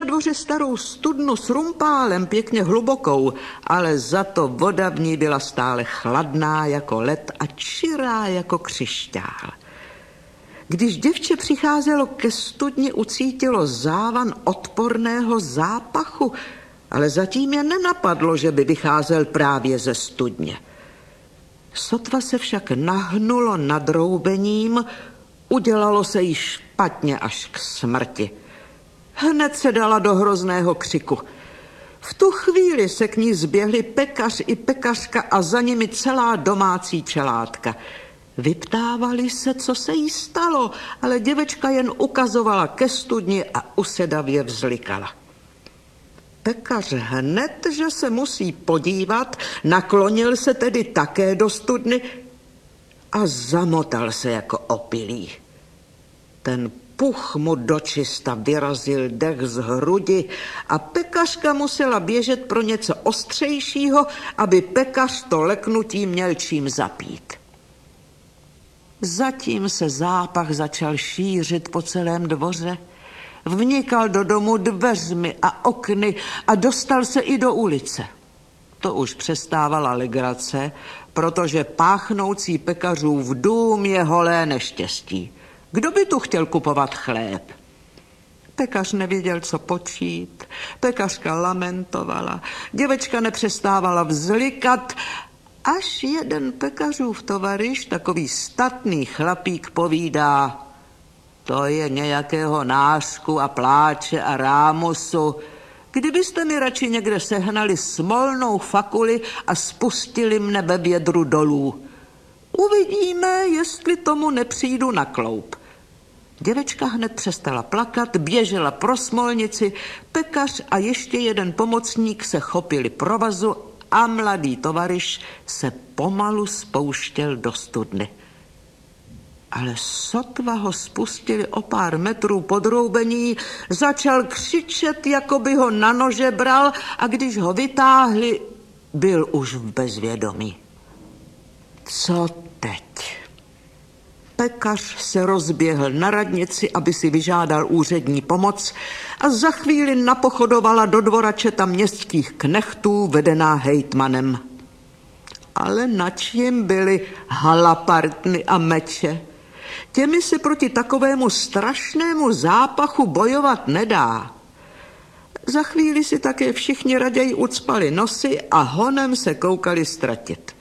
dvoře starou studnu s rumpálem pěkně hlubokou, ale za to voda v ní byla stále chladná jako led a čirá jako křišťál. Když děvče přicházelo ke studni, ucítilo závan odporného zápachu, ale zatím je nenapadlo, že by vycházel právě ze studně. Sotva se však nahnulo nad roubením, udělalo se jí špatně až k smrti. Hned se dala do hrozného křiku. V tu chvíli se k ní zběhli pekař i pekařka a za nimi celá domácí čeládka. Vyptávali se, co se jí stalo, ale děvečka jen ukazovala ke studni a usedavě vzlikala. Pekař hned, že se musí podívat, naklonil se tedy také do studny a zamotal se jako opilý. Ten puch mu dočista vyrazil dech z hrudi a pekařka musela běžet pro něco ostřejšího, aby pekař to leknutí měl čím zapít. Zatím se zápach začal šířit po celém dvoře. Vnikal do domu dveřmi a okny a dostal se i do ulice. To už přestávala legrace, protože páchnoucí pekařův dům je holé neštěstí. Kdo by tu chtěl kupovat chléb? Pekař nevěděl, co počít. Pekařka lamentovala. Děvečka nepřestávala vzlikat, až jeden pekařův tovaryš, takový statný chlapík, povídá: to je nějakého nářku a pláče a rámusu. Kdybyste mi radši někde sehnali smolnou fakuli a spustili mne ve vědru dolů. Uvidíme, jestli tomu nepřijdu na kloup. Děvečka hned přestala plakat, běžela pro smolnici, pekař a ještě jeden pomocník se chopili provazu a mladý tovaryš se pomalu spouštěl do studny. Ale sotva ho spustili o pár metrů pod roubení, začal křičet, jako by ho na nože bral, a když ho vytáhli, byl už v bezvědomí. Co teď? Pekař se rozběhl na radnici, aby si vyžádal úřední pomoc, a za chvíli napochodovala do dvora četa městských knechtů vedená hejtmanem. Ale nač jim byly halapartny a meče. Těmi se proti takovému strašnému zápachu bojovat nedá. Za chvíli si také všichni raději ucpali nosy a honem se koukali ztratit.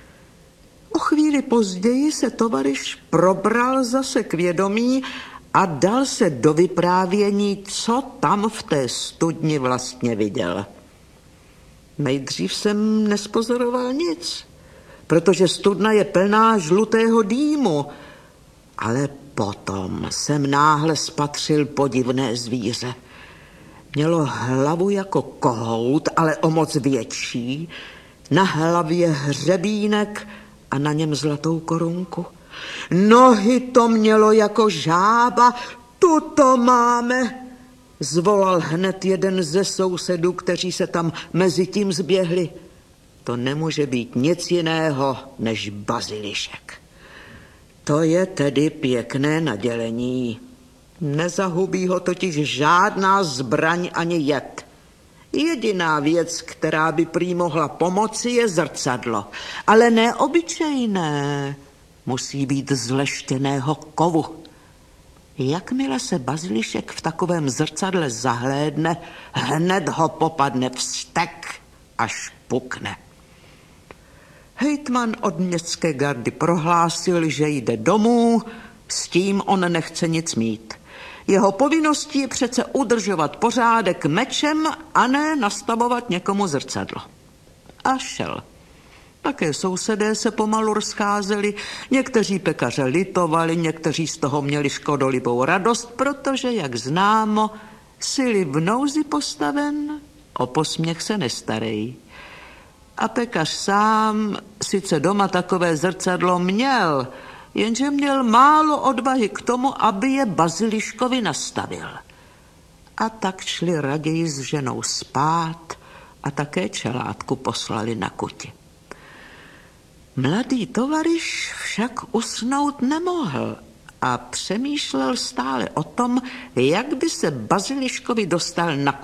O chvíli později se tovaryš probral zase k vědomí a dal se do vyprávění, co tam v té studni vlastně viděl. Nejdřív jsem nespozoroval nic, protože studna je plná žlutého dýmu, ale potom jsem náhle spatřil podivné zvíře. Mělo hlavu jako kohout, ale o moc větší, na hlavě hřebínek a na něm zlatou korunku. Nohy to mělo jako žába. Tuto máme, zvolal hned jeden ze sousedů, kteří se tam mezi tím zběhli. To nemůže být nic jiného než bazilišek. To je tedy pěkné nadělení. Nezahubí ho totiž žádná zbraň ani jed. Jediná věc, která by prý mohla pomoci, je zrcadlo. Ale ne obyčejné. Musí být z leštěného kovu. Jakmile se bazilišek v takovém zrcadle zahlédne, hned ho popadne vztek, až pukne. Hejtman od městské gardy prohlásil, že jde domů, s tím on nechce nic mít. Jeho povinností je přece udržovat pořádek mečem a ne nastavovat někomu zrcadlo. A šel. Také sousedé se pomalu rozcházeli, někteří pekaře litovali, někteří z toho měli škodolibou radost, protože, jak známo, sily v nouzi postaven, o posměch se nestarej. A pekař sám sice doma takové zrcadlo měl, jenže měl málo odvahy k tomu, aby je baziliškovi nastavil. A tak šli raději s ženou spát a také čeládku poslali na kuti. Mladý tovaryš však usnout nemohl a přemýšlel stále o tom, jak by se baziliškovi dostal na